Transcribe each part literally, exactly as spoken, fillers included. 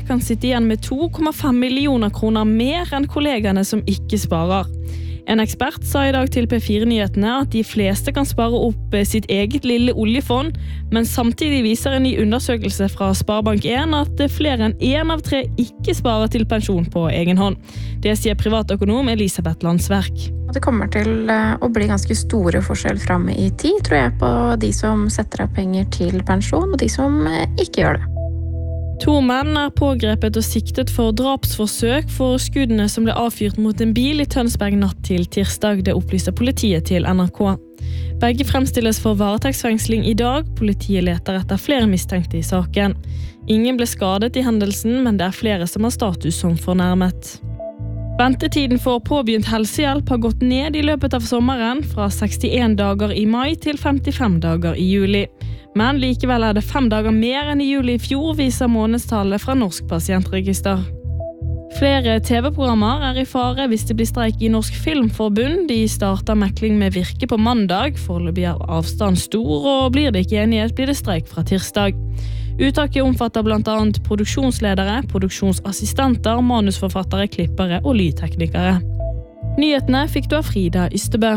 kan sitte igjen med to komma fem millioner kroner mer enn kollegene som ikke sparer. En ekspert sa i dag til P fire Nyhetene at de fleste kan spare opp sitt eget lille oljefond, men samtidig viser en ny undersøkelse fra Sparebank en at flere enn en av tre ikke sparer til pensjon på egen hånd. Det sier privatøkonom Elisabeth Landsverk. Det kommer til å bli ganske store forskjell frem i tid, tror jeg, på de som setter av penger til pensjon og de som ikke gjør det. To menn er pågrepet og siktet for drapsforsøk for skuddene som ble avfyrt mot en bil i Tønsberg natt til tirsdag, det opplyser politiet til N R K. Begge fremstilles for varetektsfengsling i dag. Politiet leter etter flere mistenkte i saken. Ingen ble skadet i hendelsen, men det er flere som har status som fornærmet. Ventetiden for påbegynt helsehjelp har gått ned i løpet av sommeren, fra sekstien dager i mai til femtifem dager i juli. Men likevel er det fem dager mer enn i juli i fjor, viser månedstallet fra Norsk Pasientregister. Flere T V-programmer er i fare hvis det blir streik i Norsk Filmforbund. De starter mekling med Virke på mandag, foreløpig er avstand stor, og blir det ikke enighet blir det streik fra tirsdag. Uttaket omfatter blant annet produksjonsledere, produksjonsassistenter, manusforfattere, klippere og lydteknikere. Nyhetene fikk du av Frida Ystebø.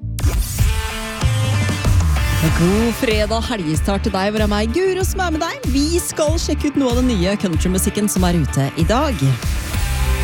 God fredag, helgestart til deg, hvor er meg, Guro, som er med deg. Vi skal sjekke ut noe av den nye countrymusikken som er ute i dag.